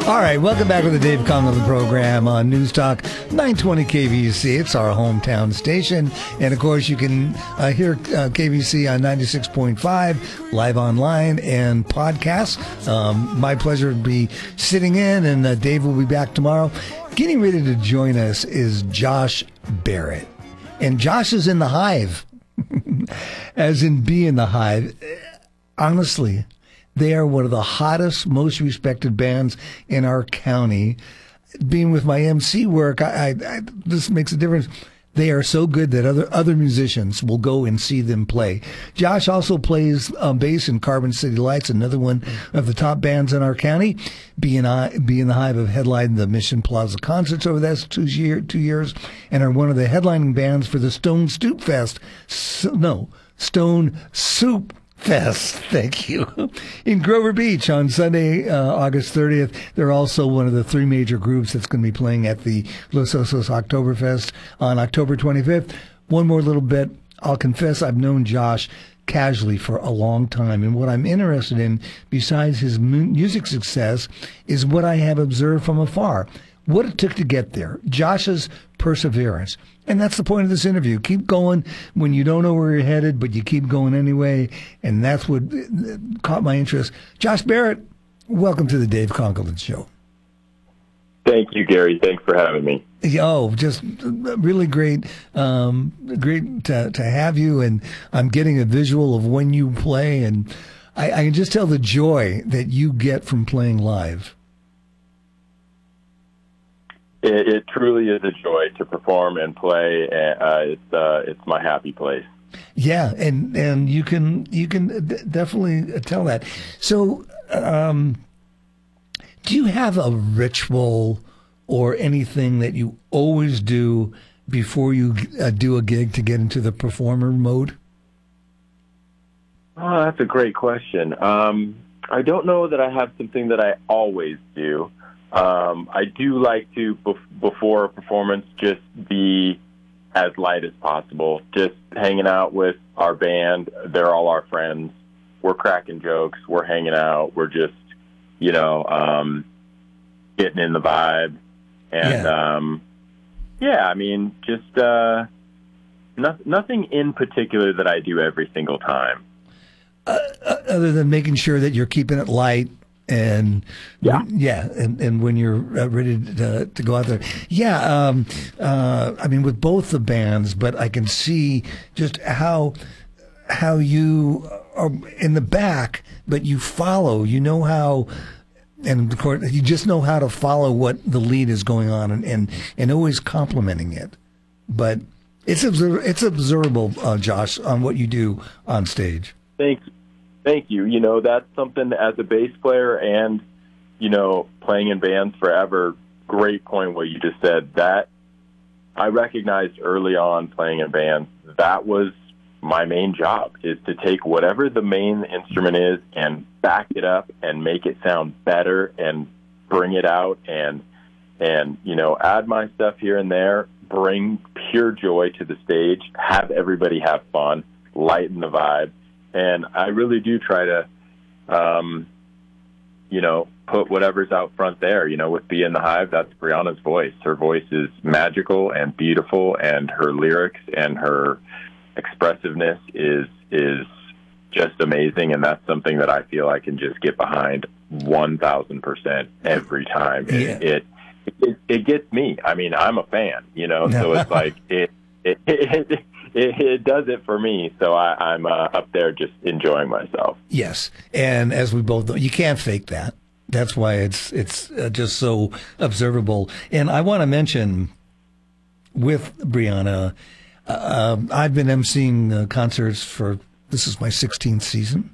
All right, welcome back to the Dave Conklin program on News Talk 920 KVC. It's our hometown station. And, of course, you can hear KVC on 96.5, live online, and podcasts. My pleasure to be sitting in, and Dave will be back tomorrow. Getting ready to join us is Josh Barrett. And Josh is in the Hive, as in be in the Hive. Honestly, they are one of the hottest, most respected bands in our county. Being with my MC work, this makes a difference. They are so good that other musicians will go and see them play. Josh also plays bass in Carbon City Lights, another one of the top bands in our county. Be in the Hive have headlined the Mission Plaza concerts over the last 2 years, and are one of the headlining bands for the Stone Soup Fest. Stone Soup Fest, thank you, in Grover Beach on Sunday, August 30th. They're also one of the three major groups that's going to be playing at the Los Osos Oktoberfest on October 25th. One more little bit. I'll confess I've known Josh casually for a long time, and what I'm interested in, besides his music success, is what I have observed from afar. What it took to get there, Josh's perseverance. And that's the point of this interview. Keep going when you don't know where you're headed, but you keep going anyway. And that's what caught my interest. Josh Barrett, welcome to the Dave Conklin Show. Thank you, Gary. Thanks for having me. Oh, just really great. Great to have you. And I'm getting a visual of when you play. And I can just tell the joy that you get from playing live. It truly is a joy to perform and play. It's my happy place. Yeah, and you can definitely tell that. So, do you have a ritual or anything that you always do before you do a gig to get into the performer mode? Oh, that's a great question. I don't know that I have something that I always do. I do like to, before a performance, just be as light as possible. Just hanging out with our band. They're all our friends. We're cracking jokes. We're hanging out. We're just, getting in the vibe. And, nothing in particular that I do every single time. Other than making sure that you're keeping it light. And and when you're ready to go out there, with both the bands, but I can see just how you are in the back, but you follow. You know how, and of course, you just know how to follow what the lead is going on, and always complimenting it. But it's observable, Josh, on what you do on stage. Thank you. That's something as a bass player and, playing in bands forever, great point what you just said. That I recognized early on playing in bands, that was my main job, is to take whatever the main instrument is and back it up and make it sound better and bring it out and add my stuff here and there, bring pure joy to the stage, have everybody have fun, lighten the vibe. And I really do try to, put whatever's out front there. With Be in the Hive, that's Brianna's voice. Her voice is magical and beautiful, and her lyrics and her expressiveness is just amazing. And that's something that I feel I can just get behind 1,000% every time. Yeah. It gets me. I mean, I'm a fan, so it's like it does it for me, so I'm up there just enjoying myself. Yes, and as we both know, you can't fake that. That's why it's just so observable. And I want to mention with Brianna, I've been emceeing concerts this is my 16th season.